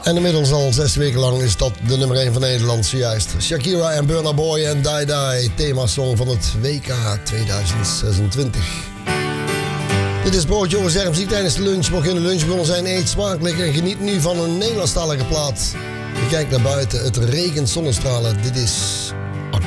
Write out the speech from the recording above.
En inmiddels al 6 weken lang is dat de nummer 1 van Nederland zojuist. Shakira en Burna Boy en Die Die, themasong van het WK 2026. Dit is Broodje over Zermziek tijdens de lunch. Mocht je in de lunchbubbel zijn, eet smakelijk en geniet nu van een Nederlandstalige plaat. Je kijkt naar buiten, het regent zonnestralen. Dit is